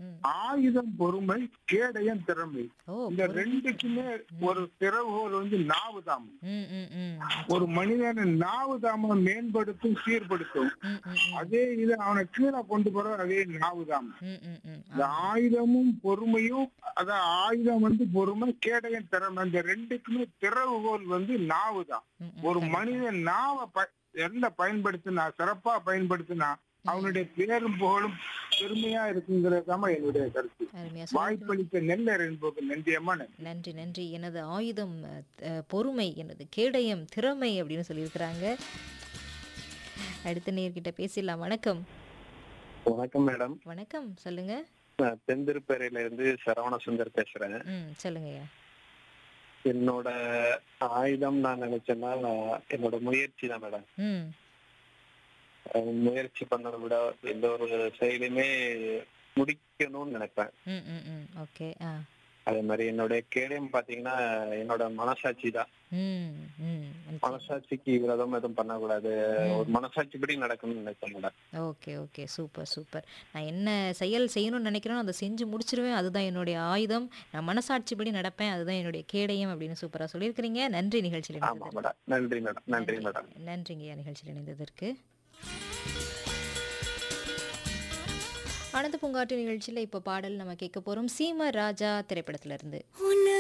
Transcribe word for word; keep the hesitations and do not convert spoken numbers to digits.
ம். ஆயுதம் பொறுமை, கேடயம் திறமை. ஓ! இந்த பொறுமை. ரெண்டுக்குமே ம். ஒரு திறவுகோல் வந்து நாவுதாம். ம், ம், ம். ஒரு நிச்சயமா. மனிதனை நாவுதாம மேம்படுத்தும், சீர்படுத்தும். ம், ம், ம். அதே இது அவனை கீழே கொண்டு போற அதே நாவுதாம். ம், ம், ம். இந்த ஆமா. ஆயுதமும் பொறுமையும், அதான் ஆயுதம் வந்து பொறுமை, கேடயம் திறமை. இந்த ரெண்டுக்குமே திறவுகோல் வந்து நாவுதான். ம், ம். ஒரு கண்டிப்பா. மனிதன் நாவை ப எல்ல பயன்படுத்தினா, சிறப்பா பயன்படுத்தினா, ம். அவனுடைய பேரும் புகழும் பெருமையா இருக்குங்கிறதாம என்னுடைய கருத்து. அருமையா சொல்லியிருக்கிறீங்க. வாய்ப்பளித்த நெல்ல ரென்போக்கு நன்றியம்மா நன்றி. நன்றி, நன்றி. எனது ஆயுதம் அ த பொறுமை, எனது கேடயம் திறமை அப்படின்னு சொல்லியிருக்கிறாங்க. அடுத்த நேயர்கிட்ட பேசிடலாம். வணக்கம். வணக்கம் மேடம். வணக்கம். சொல்லுங்க. நான் தென்திருப்பேரையில இருந்து சரவண சுந்தர் பேசுறேன். ம். சொல்லுங்கய்யா. என்னோட ஆயுதம் நான் நினைச்சேன்னா நான் என்னோட முயற்சி தான் மேடம். ம். அஹ் முயற்சி பண்ணதை விட எந்த ஒரு செயலையுமே முடிக்கணும்னு நினைப்பேன். ம், ம், ம். ஓகே. ஆ. அதே மாதிரி என்னோட கேடயம் பாத்தீங்கன்னா என்னோட மனசாட்சி தான். ம், ம். நிச்சயமா. மனசாட்சிக்கு விரோதம் எதுவும் பண்ணக்கூடாது. ஒரு ம். மனசாட்சிப்படி நடக்கணும்னு நினைப்பேன் madam. Okay, okay. Super, super. நான் என்ன செயல் செய்யணும்னு நினைக்கிறேனோ அத செஞ்சு முடிச்சுருவேன். அதுதான் என்னுடைய ஆயுதம். நான் மனசாட்சிப்படி நடப்பேன். அதுதான் என்னுடைய கேடயம் அப்படின்னு சூப்பரா சொல்லியிருக்கிறீங்க. நன்றி நிகழ்ச்சியில் ஆமா இணைந்ததற்கு. மேடம். நன்றி மேடம். நன்றி நன்றி. மேடம். நன்றிங்கய்யா நிகழ்ச்சியில் இணைந்ததற்கு. ஆனந்த பூங்காற்று நிகழ்ச்சியில இப்ப பாடல் நம்ம கேட்க போறோம். சீம ராஜா திரைப்படத்திலிருந்து.